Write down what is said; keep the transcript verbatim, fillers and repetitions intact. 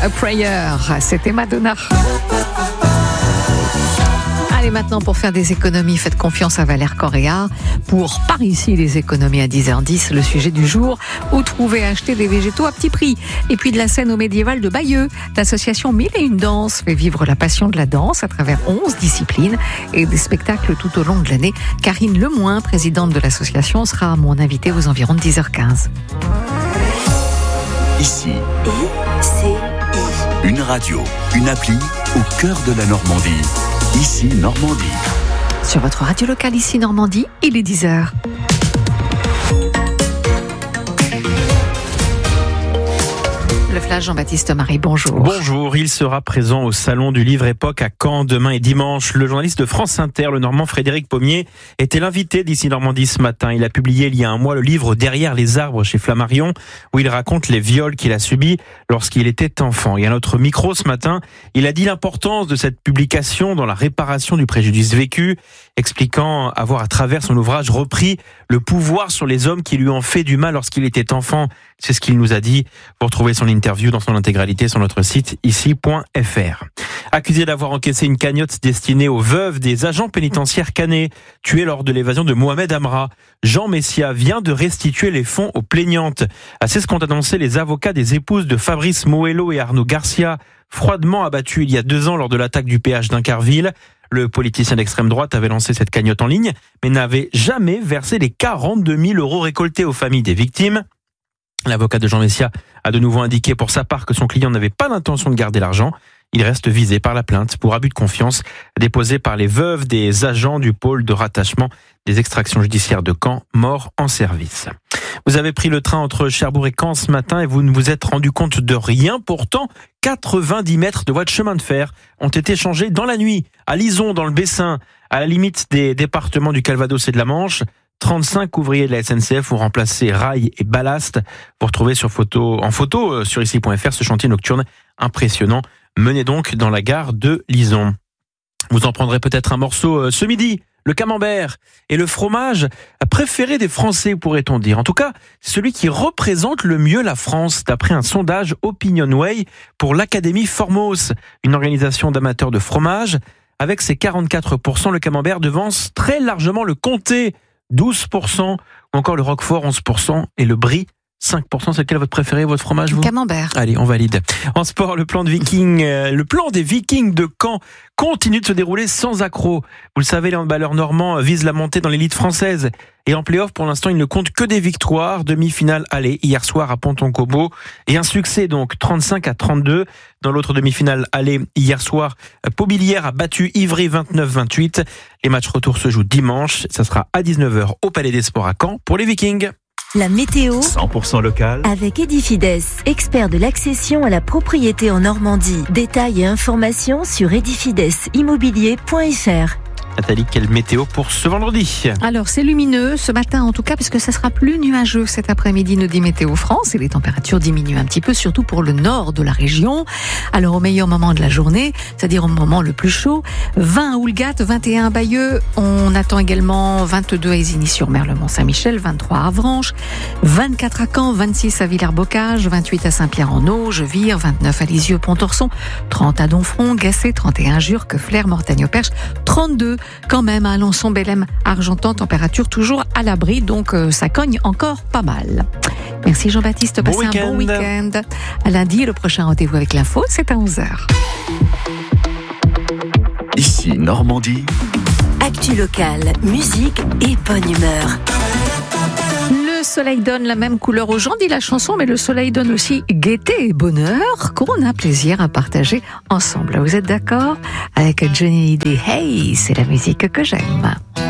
A Prayer, c'était Madonna. Allez, maintenant, pour faire des économies, faites confiance à Valère Correa. Pour par ici, les économies à dix heures dix, le sujet du jour, où trouver et acheter des végétaux à petit prix. Et puis de la scène au médiéval de Bayeux, l'association Mille et une danses fait vivre la passion de la danse à travers onze disciplines et des spectacles tout au long de l'année. Karine Lemoin, présidente de l'association, sera mon invitée aux environs de dix heures quinze. Ici, I C I. Une radio, une appli au cœur de la Normandie. Ici, Normandie. Sur votre radio locale, ici Normandie, il est dix heures. Le Flash, Jean-Baptiste Marie, bonjour. Bonjour, il sera présent au Salon du Livre Époque à Caen demain et dimanche. Le journaliste de France Inter, le Normand Frédéric Pommier, était l'invité d'Ici Normandie ce matin. Il a publié il y a un mois le livre Derrière les arbres chez Flammarion, où il raconte les viols qu'il a subis lorsqu'il était enfant. Et à notre micro ce matin, il a dit l'importance de cette publication dans la réparation du préjudice vécu, expliquant avoir à travers son ouvrage repris le pouvoir sur les hommes qui lui ont fait du mal lorsqu'il était enfant. C'est ce qu'il nous a dit. Vous retrouvez son interview dans son intégralité sur notre site ici point f r. Accusé d'avoir encaissé une cagnotte destinée aux veuves des agents pénitentiaires canets tués lors de l'évasion de Mohamed Amra, Jean Messia vient de restituer les fonds aux plaignantes. C'est ce qu'ont annoncé les avocats des épouses de Fabrice Moello et Arnaud Garcia, froidement abattus il y a deux ans lors de l'attaque du péage d'Incarville. Le politicien d'extrême droite avait lancé cette cagnotte en ligne, mais n'avait jamais versé les quarante-deux mille euros récoltés aux familles des victimes. L'avocat de Jean Messia a de nouveau indiqué pour sa part que son client n'avait pas l'intention de garder l'argent. Il reste visé par la plainte pour abus de confiance déposée par les veuves des agents du pôle de rattachement des extractions judiciaires de Caen, morts en service. Vous avez pris le train entre Cherbourg et Caen ce matin et vous ne vous êtes rendu compte de rien. Pourtant, quatre-vingt-dix mètres de voies de chemin de fer ont été changés dans la nuit, à Lison, dans le Bessin, à la limite des départements du Calvados et de la Manche. trente-cinq ouvriers de la S N C F ont remplacé rails et ballast. Vous retrouvez sur photo, en photo sur ici point f r ce chantier nocturne impressionnant mené donc dans la gare de Lison. Vous en prendrez peut-être un morceau ce midi. Le camembert est le fromage préféré des Français, pourrait-on dire. En tout cas, celui qui représente le mieux la France, d'après un sondage OpinionWay pour l'Académie Formos, une organisation d'amateurs de fromage. Avec ses quarante-quatre pour cent, le camembert devance très largement le comté, douze pour cent, ou encore le roquefort, onze pour cent, et le brie, cinq pour cent. C'est lequel votre préféré, votre fromage, vous ? Camembert. Allez, on valide. En sport, le plan de Viking, euh, le plan des Vikings de Caen continue de se dérouler sans accroc. Vous le savez, les handballeurs normands visent la montée dans l'élite française. Et en play-off, pour l'instant, ils ne comptent que des victoires. Demi-finale aller hier soir à Ponton-Combo. Et un succès, donc, trente-cinq à trente-deux. Dans l'autre demi-finale aller hier soir, Paubilière a battu Ivry vingt-neuf vingt-huit. Les matchs retour se jouent dimanche. Ça sera à dix-neuf heures au Palais des Sports à Caen pour les Vikings. La météo cent pour cent local avec Edifides, expert de l'accession à la propriété en Normandie. Détails et informations sur edifides immobilier point f r. Nathalie, quelle météo pour ce vendredi ? Alors, c'est lumineux ce matin en tout cas, puisque ça sera plus nuageux cet après-midi, nous dit Météo France, et les températures diminuent un petit peu, surtout pour le nord de la région. Alors, au meilleur moment de la journée, c'est-à-dire au moment le plus chaud, vingt à Houlgate, vingt et un à Bayeux, on attend également vingt-deux à Isigny-sur-Mer, le Mont-Saint-Michel, vingt-trois à Avranches, vingt-quatre à Caen, vingt-six à Villers-Bocage, vingt-huit à Saint-Pierre-en-Auge, Vire, vingt-neuf à Lisieux, Pontorson, trente à Donfront, Gassé, trente et un à Jurques, Flers, Mortagne-au-Perche, trente-deux quand même à Alençon, Bellem, Argentan, température toujours à l'abri, donc euh, ça cogne encore pas mal. Merci Jean-Baptiste, bon passez week-end. un bon week-end. À lundi, le prochain rendez-vous avec l'info, c'est à onze heures. Ici, Normandie. Actu locale, musique et bonne humeur. Le soleil donne la même couleur aux gens, dit la chanson, mais le soleil donne aussi gaieté et bonheur qu'on a plaisir à partager ensemble. Vous êtes d'accord avec Johnny Hallyday? Hey, c'est la musique que j'aime.